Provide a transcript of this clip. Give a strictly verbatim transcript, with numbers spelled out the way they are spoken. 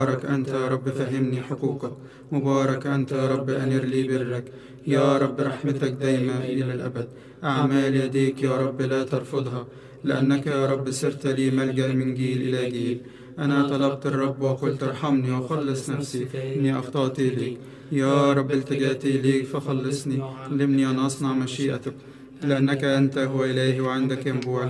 مبارك أنت يا رب فهمني حقوقك، مبارك أنت يا رب أنر لي برك، يا رب رحمتك دايما إلى الأبد. أعمال يديك يا رب لا ترفضها، لأنك يا رب صرت لي ملجأ من جيل إلى جيل. أنا طلبت الرب وقلت ارحمني وخلص نفسي، إني أخطأت إليك. يا رب التجأت إليك فخلصني، علمني أن أصنع مشيئتك، لأنك أنت هو إلهي وعندك ينبوع